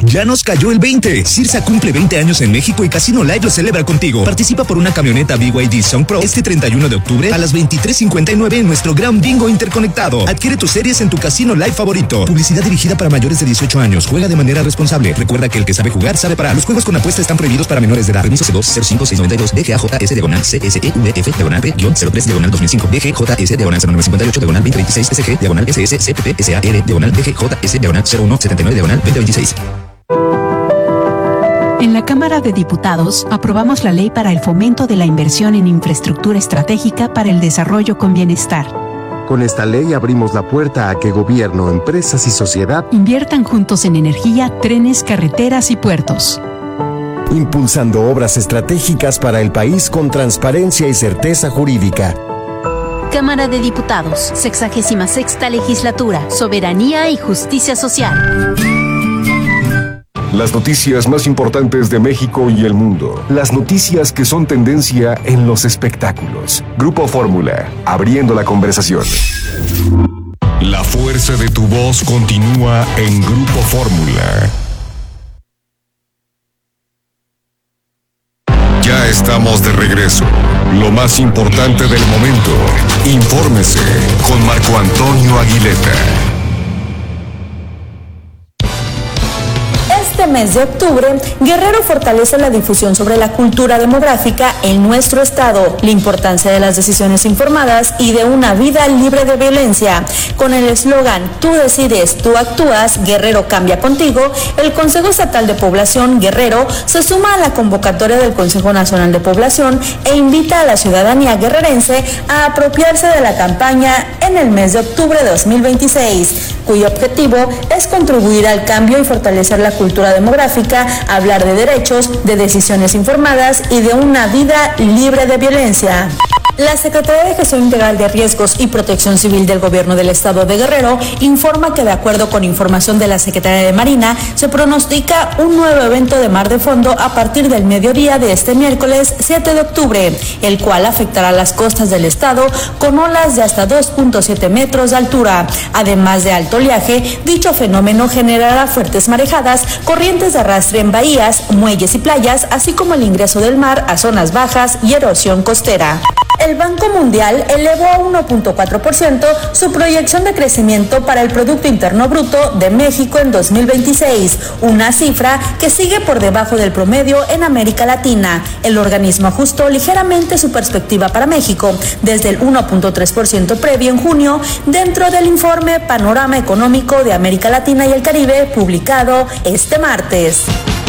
Ya nos cayó el 20. Cirsa cumple 20 años en México y Casino Live lo celebra contigo. Participa por una camioneta BYD Song Pro este 31 de octubre a las 23:59 en nuestro Gran Bingo Interconectado. Adquiere tus series en tu Casino Live favorito. Publicidad dirigida para mayores de 18 años. Juega de manera responsable. Recuerda que el que sabe jugar sabe parar. Los juegos con apuesta están prohibidos para menores de edad. Permiso C2-05692 DGAJS-CSEUVF-B03-2005 DGJS-0958-2026 SG-SSR-DGJS-0179-2026. En la Cámara de Diputados aprobamos la ley para el fomento de la inversión en infraestructura estratégica para el desarrollo con bienestar. Con esta ley abrimos la puerta a que gobierno, empresas y sociedad inviertan juntos en energía, trenes, carreteras y puertos. Impulsando obras estratégicas para el país con transparencia y certeza jurídica. Cámara de Diputados, 66ª Legislatura, Soberanía y Justicia Social. Las noticias más importantes de México y el mundo. Las noticias que son tendencia en los espectáculos. Grupo Fórmula, abriendo la conversación. La fuerza de tu voz continúa en Grupo Fórmula. Ya estamos de regreso. Lo más importante del momento. Infórmese con Marco Antonio Aguileta. Este mes de octubre, Guerrero fortalece la difusión sobre la cultura demográfica en nuestro estado, la importancia de las decisiones informadas y de una vida libre de violencia. Con el eslogan "Tú decides, tú actúas, Guerrero cambia contigo", el Consejo Estatal de Población Guerrero se suma a la convocatoria del Consejo Nacional de Población e invita a la ciudadanía guerrerense a apropiarse de la campaña en el mes de octubre de 2026, cuyo objetivo es contribuir al cambio y fortalecer la cultura demográfica, hablar de derechos, de decisiones informadas y de una vida libre de violencia. La Secretaría de Gestión Integral de Riesgos y Protección Civil del Gobierno del Estado de Guerrero informa que, de acuerdo con información de la Secretaría de Marina, se pronostica un nuevo evento de mar de fondo a partir del mediodía de este miércoles 7 de octubre, el cual afectará las costas del estado con olas de hasta 2.7 metros de altura. Además de alto oleaje, dicho fenómeno generará fuertes marejadas, corrientes de arrastre en bahías, muelles y playas, así como el ingreso del mar a zonas bajas y erosión costera. El Banco Mundial elevó a 1.4% su proyección de crecimiento para el Producto Interno Bruto de México en 2026, una cifra que sigue por debajo del promedio en América Latina. El organismo ajustó ligeramente su perspectiva para México, desde el 1.3% previo en junio, dentro del informe Panorama Económico de América Latina y el Caribe, publicado este martes.